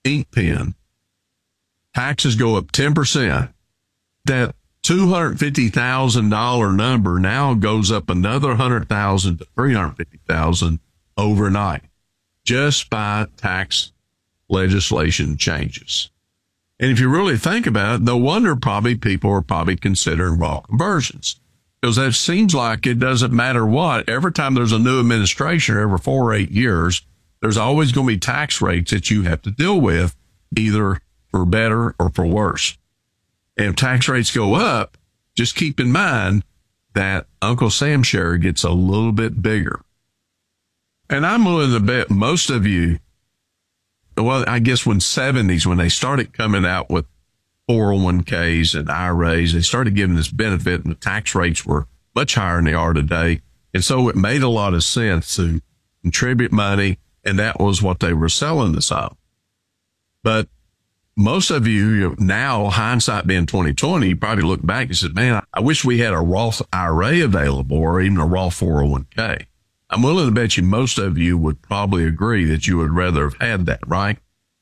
ink pen, taxes go up 10%. That $250,000 number now goes up another $100,000 to $350,000 overnight, just by tax legislation changes. And if you really think about it, no wonder probably people are probably considering Roth conversions, because that seems like it doesn't matter what. Every time there's a new administration, every 4 or 8 years, there's always going to be tax rates that you have to deal with, either for better or for worse. And if tax rates go up, just keep in mind that Uncle Sam's share gets a little bit bigger. And I'm willing to bet most of you, well, I guess when they started coming out with 401ks and IRAs, they started giving this benefit and the tax rates were much higher than they are today. And so it made a lot of sense to contribute money, and that was what they were selling this on. But most of you now, hindsight being 2020, you probably look back and said, man, I wish we had a Roth IRA available or even a Roth 401k. I'm willing to bet you most of you would probably agree that you would rather have had that, right?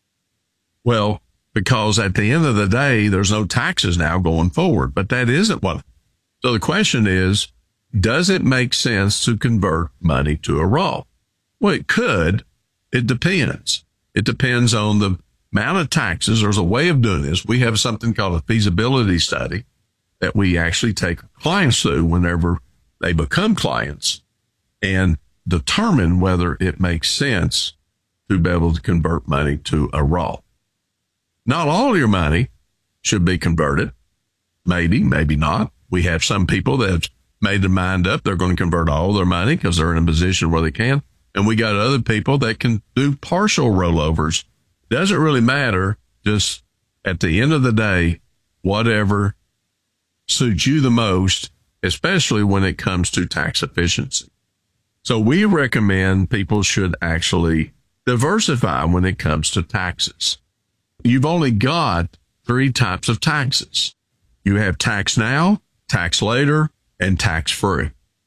Well, because at the end of the day, there's no taxes now going forward, but that isn't what. So the question is, does it make sense to convert money to a Roth? Well, it could. It depends. It depends on the amount of taxes. There's a way of doing this. We have something called a feasibility study that we actually take clients through whenever they become clients and determine whether it makes sense to be able to convert money to a Roth. Not all your money should be converted. Maybe, maybe not. We have some people that have made their mind up. They're going to convert all their money because they're in a position where they can. And we got other people that can do partial rollovers. Doesn't really matter. Just at the end of the day, whatever suits you the most, especially when it comes to tax efficiency. So we recommend people should actually diversify when it comes to taxes. You've only got 3 types of taxes. You have tax now, tax later, and tax free.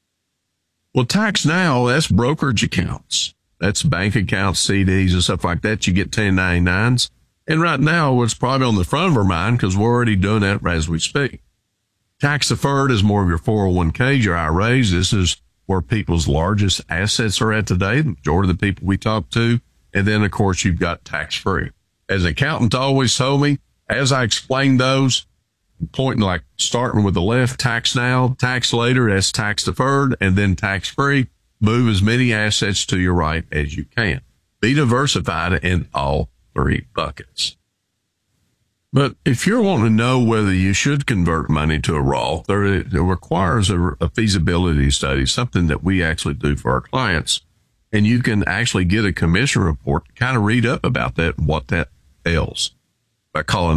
Well, tax now, that's brokerage accounts. That's bank accounts, CDs, and stuff like that. You get 1099s. And right now, it's probably on the front of our mind because we're already doing that as we speak. Tax deferred is more of your 401ks, your IRAs. This is where people's largest assets are at today, the majority of the people we talk to. And then, of course, you've got tax free. As an accountant always told me, as I explained those, pointing like starting with the left, tax now, tax later, that's tax deferred, and then tax free. Move as many assets to your right as you can. Be diversified in all 3 buckets. But if you're wanting to know whether you should convert money to a Roth, it requires a feasibility study, something that we actually do for our clients. And you can actually get a commission report to kind of read up about that, what that entails, by calling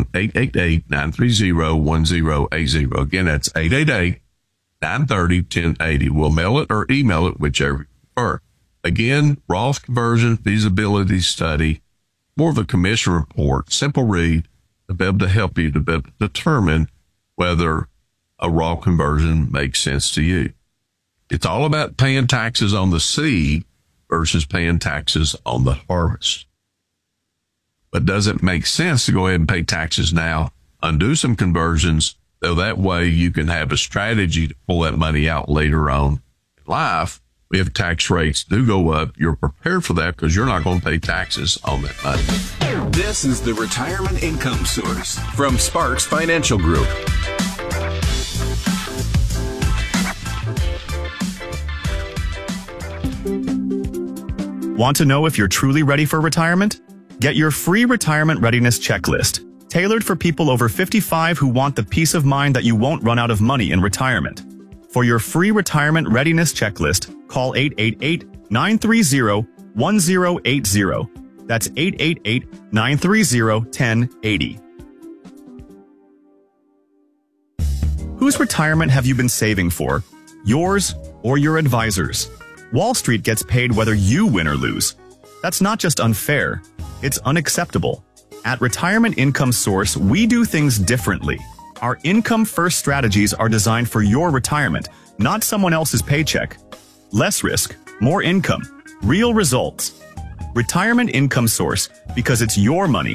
888-930-1080. Again, that's 888-930-1080. We'll mail it or email it, whichever you prefer. Again, Roth conversion feasibility study, more of a commission report, simple read, to be able to help you to be able to determine whether a Roth conversion makes sense to you. It's all about paying taxes on the seed versus paying taxes on the harvest. But does it make sense to go ahead and pay taxes now, undo some conversions, so that way you can have a strategy to pull that money out later on in life? If tax rates do go up, you're prepared for that because you're not going to pay taxes on that money. This is the Retirement Income Source from Sparks Financial Group. Want to know if you're truly ready for retirement? Get your free retirement readiness checklist, tailored for people over 55 who want the peace of mind that you won't run out of money in retirement. For your free retirement readiness checklist, call 888-930-1080. That's 888-930-1080. Whose retirement have you been saving for? Yours or your advisor's? Wall Street gets paid whether you win or lose. That's not just unfair, it's unacceptable. At Retirement Income Source, we do things differently. Our income-first strategies are designed for your retirement, not someone else's paycheck. Less risk, more income, real results. Retirement Income Source, because it's your money